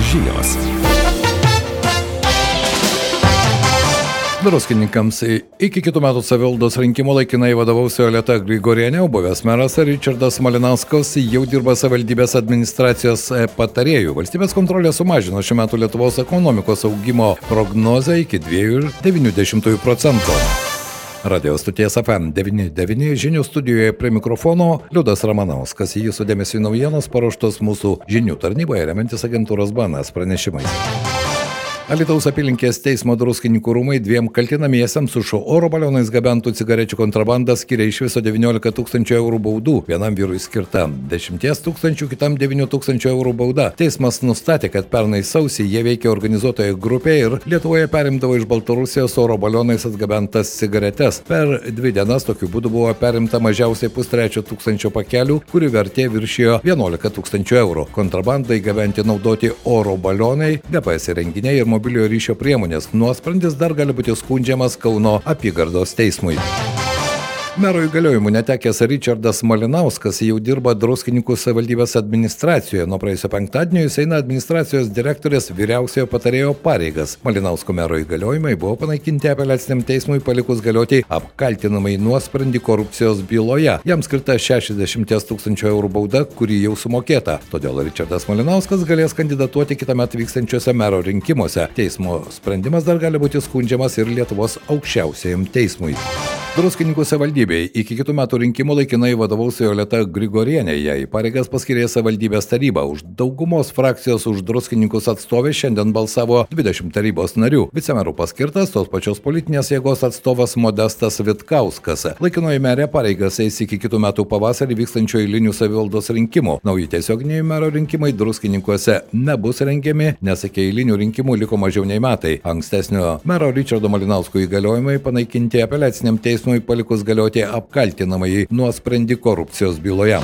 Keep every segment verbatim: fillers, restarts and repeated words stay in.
Žinios. Druskininkams iki kitų metų savivaldos rinkimų laikinai vadovaus Violeta Grigorienė, o buvęs meras Ričardas Malinauskas jau dirba savivaldybės administracijos patarėjų. Valstybės kontrolė sumažino šių metų Lietuvos ekonomikos augimo prognozę iki dviejų ir devynių dešimtųjų procento. Radio stoties F M devyni devyni žinių studijoje prie mikrofono Liudas Ramanauskas. Jūsų dėmesio naujienos paruoštos mūsų žinių tarnyboje remiantis agentūros B N S pranešimais. Alytaus apylinkės teismo Druskininkų rūmai dviem kaltinamiesiems už oro balionais gabentų cigarečių kontrabandą skiria iš viso devyniolika tūkstančių eurų baudų. Vienam vyrui skirta dešimt tūkstančių, kitam devynių tūkstančių eurų bauda. Teismas nustatė, kad pernai sausį jie veikė organizuotoje grupėje ir Lietuvoje perimdavo iš Baltarusijos oro balionais atgabentas cigaretes. Per dvi dienas tokiu būdu buvo perimta mažiausiai pustrečio tūkstančio pakelių, kurių vertė viršijo vienuolika tūkstančių eurų. Kontrabandai gabenti naudoti oro balionai, G P S įrenginiai ir mobiliojo ryšio priemonės. Nuosprendis dar gali būti skundžiamas Kauno apygardos teismui. Mero įgaliojimų netekęs Ričardas Malinauskas jau dirba Druskininkų savivaldybės administracijoje. Nuo praėjusio penktadienio jis eina administracijos direktorės vyriausiojo patarėjo pareigas. Malinausko mero įgaliojimai buvo panaikinti apeliaciniam teismui palikus galioti apkaltinamai nuosprendį korupcijos byloje. Jam skirta šešiasdešimt tūkstančių eurų bauda, kuri jau sumokėta. Todėl Ričardas Malinauskas galės kandidatuoti kitąmet vykstančiuose mero rinkimuose. Teismo sprendimas dar gali būti skundžiamas ir Lietuvos aukščiausiajam teismui. Druskininkų savivaldybei iki kitų metų rinkimų laikinai vadovaus Violeta Grigorienė. Jai pareigas paskyrė savivaldybės taryba. Už daugumos frakcijos už Druskininkus atstovė šiandien balsavo dvidešimt tarybos narių. Vicemerų paskirtas tos pačios politinės jėgos atstovas Modestas Vitkauskas. Laikinoji merė pareigas eis iki kitų metų pavasarį vykstančių eilinių savivaldos rinkimų. Nauji tiesioginiai mero rinkimai Druskininkuose nebus rengiami, nes iki eilinių rinkimų liko mažiau nei metai. Ankstesnio mero Ričardo Malinausko įgaliojimai panaikinti apeliaciniam teismui palikus galioti apkaltinamąjį nuosprendį korupcijos byloje.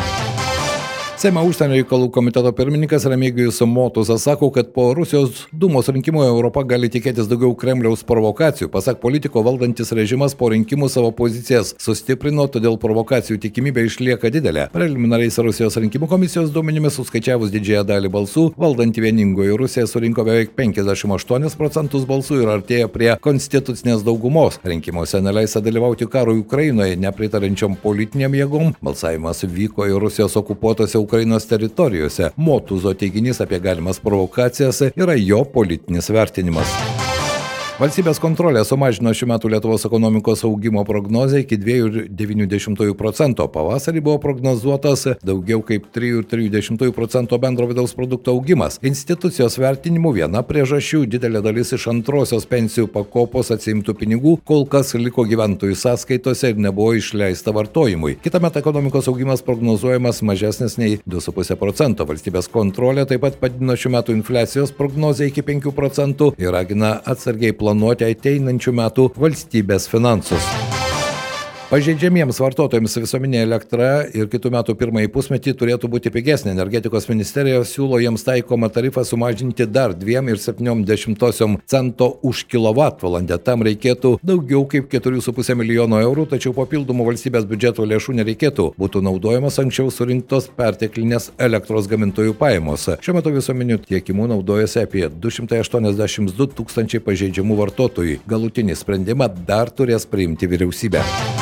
Seimo užsienio reikalų komiteto pirmininkas Remigijus Motuzas sako, kad po Rusijos dūmos rinkimų Europa gali tikėtis daugiau Kremliaus provokacijų. Pasak politiko, valdantis režimas po rinkimų savo pozicijas sustiprino, todėl provokacijų tikimybė išlieka didelė. Preliminariais Rusijos rinkimų komisijos duomenimis suskaičiavus didžiąją dalį balsų, valdanti vieningoji Rusija surinko beveik penkiasdešimt aštuonis procentus balsų ir artėja prie konstitucinės daugumos. Rinkimuose neleista dalyvauti karui Ukrainoje nepritarančiom politiniam jėgom. Balsavimas vyko į Rusijos okupuotose Ukrainos teritorijose. Motuzo teiginys apie galimas provokacijas yra jo politinis vertinimas. Valstybės kontrolė sumažino šių metų Lietuvos ekonomikos augimo prognozę iki dviejų ir devynių dešimtųjų procento. Pavasarį buvo prognozuotas daugiau kaip trijų ir trijų dešimtųjų procento bendro vidaus produkto augimas. Institucijos vertinimu viena priežasčių didelė dalis iš antrosios pensijų pakopos atsiimtų pinigų kol kas liko gyventojų sąskaitose ir nebuvo išleista vartojimui. Kitąmet ekonomikos augimas prognozuojamas mažesnis nei du su puse procento. Valstybės kontrolė taip pat padidino šių metų infliacijos prognozę iki penkių procentų ir ragina atsargiai planuoti ateinančių metų valstybės finansus. Pažeidžiamiems vartotojams visuomeninė elektra ir kitų metų pirmąjį pusmetį turėtų būti pigesnė. Energetikos ministerija siūlo jiems taikomą tarifą sumažinti dar dviem ir septyniom dešimtosiom cento už kilovatvalandę. Tam reikėtų daugiau kaip keturių su puse milijono eurų, tačiau papildomų valstybės biudžeto lėšų nereikėtų. Būtų naudojamos anksčiau surinktos perteklinės elektros gamintojų pajamos. Šiuo metu visuomeniniu tiekimu naudojasi apie du šimtai aštuoniasdešimt du tūkstančiai pažeidžiamų vartotojų. Galutinį sprendimą dar turės priimti vyriausybė.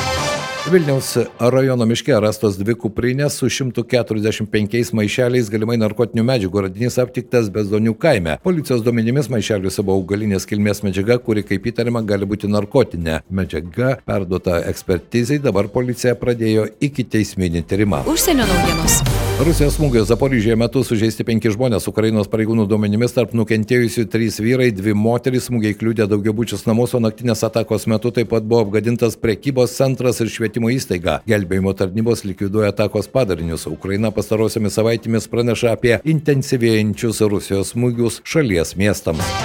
Vilniaus rajono miške rastos dvi kuprinės su šimtu keturiasdešimt penkiais maišeliais galimai narkotinių medžiagų. Radinys aptiktas Bezdonių kaime. Policijos duomenimis maišeliuose buvo augalinės kilmės medžiaga, kuri kaip įtariama gali būti narkotinė. Medžiaga perduota ekspertizei, dabar policija pradėjo ikiteisminį tyrimą. Užsienio naujienos. Rusijos smūgio Zaporižėje metu sužeisti penki žmonės. Ukrainos pareigūnų duomenimis tarp nukentėjusių trys vyrai, dvi moterys. Smūgiai kliudė daugiabučius namus, o naktinės atakos metu taip pat buvo apgadintas prekybos centras ir švietimo įstaiga. Gelbėjimo tarnybos likviduoja atakos padarinius. Ukraina pastarosiomis savaitėmis praneša apie intensyvėjančius Rusijos smūgius šalies miestams.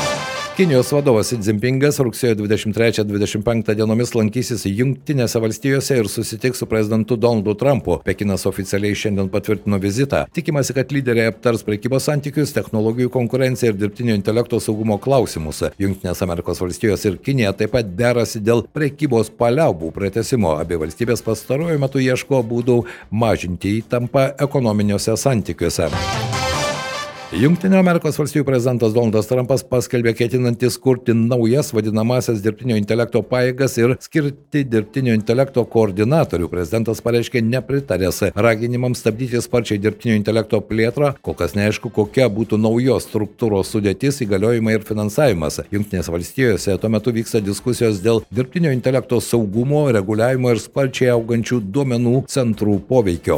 Kinijos vadovas Xi Jinpingas rugsėjo dvidešimt trečią dvidešimt penktą dienomis lankysis Jungtinėse valstijose ir susitiks su prezidentu Donaldu Trumpu. Pekinas oficialiai šiandien patvirtino vizitą. Tikimasi, kad lyderiai aptars prekybos santykius, technologijų konkurenciją ir dirbtinio intelekto saugumo klausimus. Jungtinės Amerikos valstijos ir Kinija taip pat derasi dėl prekybos paliaubų pratęsimo. Abi valstybės pastaruoju metu ieško būdų mažinti įtampą ekonominiuose santykiuose. Jungtinių Amerikos valstijų prezidentas Donaldas Trumpas paskelbė ketinantis kurti naujas vadinamasias dirbtinio intelekto pajėgas ir skirti dirbtinio intelekto koordinatorių. Prezidentas pareiškė nepritaręs raginimams stabdyti sparčiai dirbtinio intelekto plėtrą, kol kas neaišku, kokia būtų naujos struktūros sudėtis, įgaliojimai ir finansavimas. Jungtinės valstijose tuo metu vyksta diskusijos dėl dirbtinio intelekto saugumo, reguliavimo ir sparčiai augančių duomenų centrų poveikio.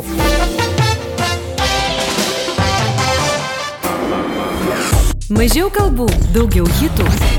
Mažiau kalbų, daugiau hitų.